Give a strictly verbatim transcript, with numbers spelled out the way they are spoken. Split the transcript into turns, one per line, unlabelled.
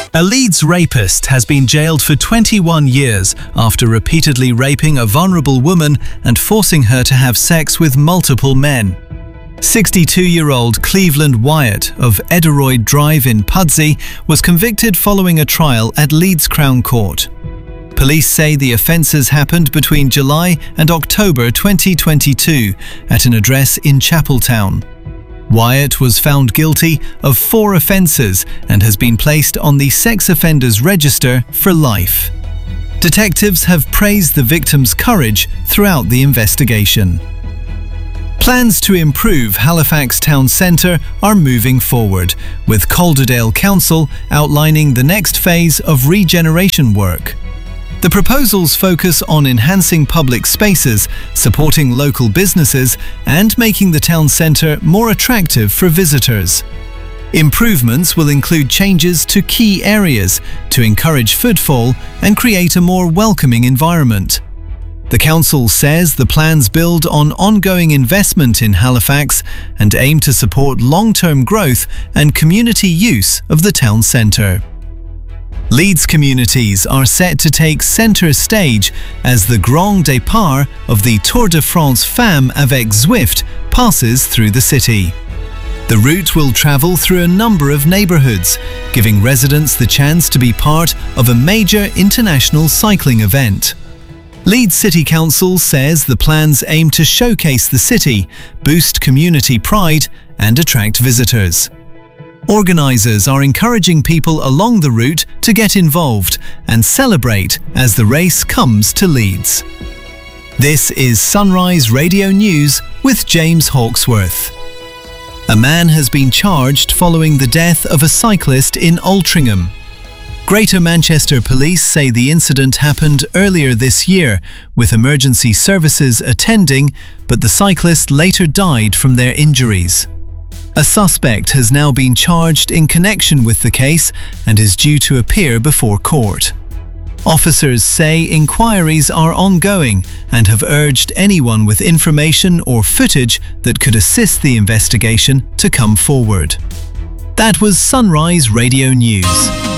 A Leeds rapist has been jailed for twenty-one years after repeatedly raping a vulnerable woman and forcing her to have sex with multiple men. sixty-two-year-old Cleveland Wyatt of Ederoyd Drive in Pudsey was convicted following a trial at Leeds Crown Court. Police say the offences happened between July and October twenty twenty-two at an address in Chapeltown. Wyatt was found guilty of four offences and has been placed on the sex offenders register for life. Detectives have praised the victim's courage throughout the investigation. Plans to improve Halifax Town Centre are moving forward, with Calderdale Council outlining the next phase of regeneration work. The proposals focus on enhancing public spaces, supporting local businesses, and making the town centre more attractive for visitors. Improvements will include changes to key areas to encourage footfall and create a more welcoming environment. The council says the plans build on ongoing investment in Halifax and aim to support long-term growth and community use of the town centre. Leeds communities are set to take centre stage as the Grand Départ of the Tour de France Femmes avec Zwift passes through the city. The route will travel through a number of neighbourhoods, giving residents the chance to be part of a major international cycling event. Leeds City Council says the plans aim to showcase the city, boost community pride, and attract visitors. Organisers are encouraging people along the route to get involved and celebrate as the race comes to Leeds. This is Sunrise Radio News with James Hawksworth. A man has been charged following the death of a cyclist in Altrincham. Greater Manchester Police say the incident happened earlier this year, with emergency services attending, but the cyclist later died from their injuries. A suspect has now been charged in connection with the case and is due to appear before court. Officers say inquiries are ongoing and have urged anyone with information or footage that could assist the investigation to come forward. That was Sunrise Radio News.